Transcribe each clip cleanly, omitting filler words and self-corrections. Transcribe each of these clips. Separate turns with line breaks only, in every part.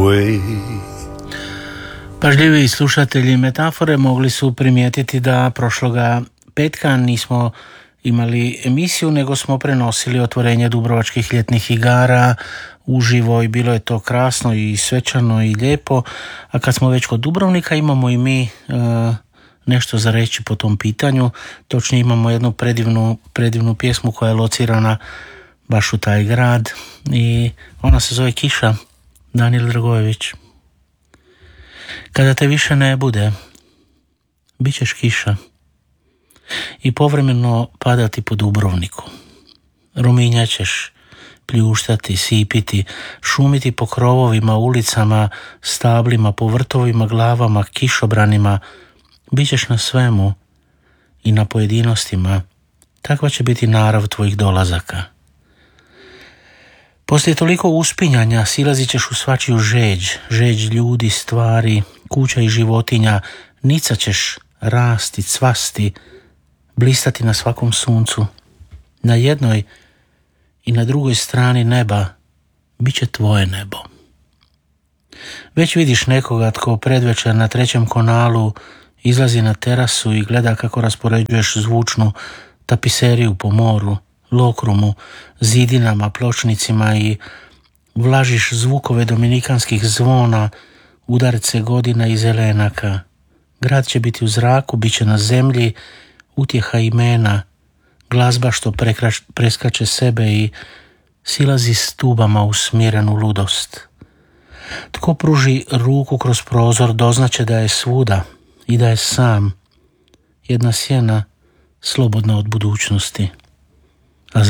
Pažljivi slušatelji Metafore mogli su primijetiti da prošloga petka nismo imali emisiju, nego smo prenosili otvorenje Dubrovačkih ljetnih igara uživo i bilo je to krasno i svečano i lijepo. A kad smo već kod Dubrovnika, imamo i mi nešto za reći po tom pitanju. Točnije imamo jednu predivnu pjesmu koja je locirana baš u taj grad i ona se zove Kiša, Danijel Dragojević. Kada te više ne bude, bit ćeš kiša i povremeno padati po Dubrovniku. Ruminjaćeš, pljuštati, sipiti, šumiti po krovovima, ulicama, stablima, po vrtovima, glavama, kišobranima. Bićeš na svemu i na pojedinostima. Takva će biti narav tvojih dolazaka. Poslije toliko uspinjanja silazit ćeš u svačiju žeđ ljudi, stvari, kuća i životinja, nicat ćeš, rasti, cvasti, blistati na svakom suncu. Na jednoj i na drugoj strani neba bit će tvoje nebo. Već vidiš nekoga tko predvečer na 3. kanalu izlazi na terasu i gleda kako raspoređuješ zvučnu tapiseriju po moru, lokrumu, zidinama, pločnicima i vlažiš zvukove dominikanskih zvona, udarce godina i zelenaka. Grad će biti u zraku, bit će na zemlji, utjeha imena, glazba što preskače sebe i silazi s tubama u smirenu ludost. Tko pruži ruku kroz prozor doznaće da je svuda i da je sam, jedna sjena slobodna od budućnosti. A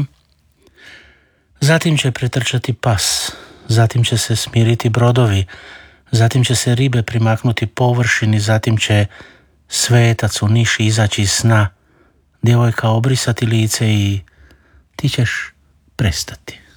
zatim će pretrčati pas, zatim će se smiriti brodovi, zatim će se ribe primaknuti površini, zatim će svetac u niši izaći iz sna, djevojka obrisati lice i ti ćeš prestati.